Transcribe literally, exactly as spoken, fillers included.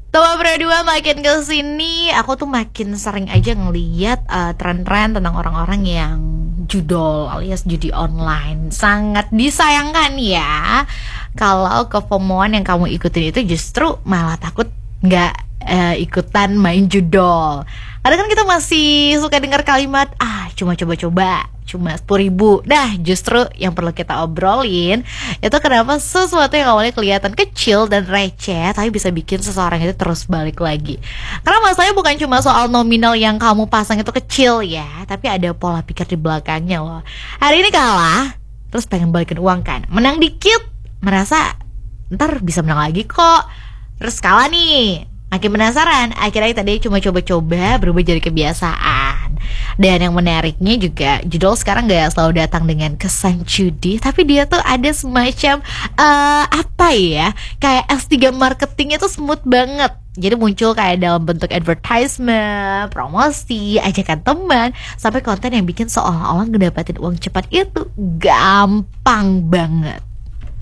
Toba berdua makin kesini, aku tuh makin sering aja ngeliat uh, tren-tren tentang orang-orang yang judol alias judi online. Sangat disayangkan ya kalau kefomoan yang kamu ikutin itu justru malah takut nggak uh, ikutan main judol. Kadang kan kita masih suka dengar kalimat, ah cuma coba-coba, cuma sepuluh ribu. Nah justru yang perlu kita obrolin itu kenapa sesuatu yang awalnya kelihatan kecil dan receh tapi bisa bikin seseorang itu terus balik lagi. Karena masalahnya bukan cuma soal nominal yang kamu pasang itu kecil ya, tapi ada pola pikir di belakangnya loh. Hari ini kalah, terus pengen balikin uang kan. Menang dikit, merasa ntar bisa menang lagi kok. Terus kalah nih, makin penasaran, akhirnya tadi cuma coba-coba berubah jadi kebiasaan. Dan yang menariknya juga, judul sekarang gak selalu datang dengan kesan judi, tapi dia tuh ada semacam uh, apa ya, kayak S tiga marketingnya tuh smooth banget. Jadi muncul kayak dalam bentuk advertisement, promosi, ajakan teman, sampai konten yang bikin seolah-olah ngedapatin uang cepat itu gampang banget.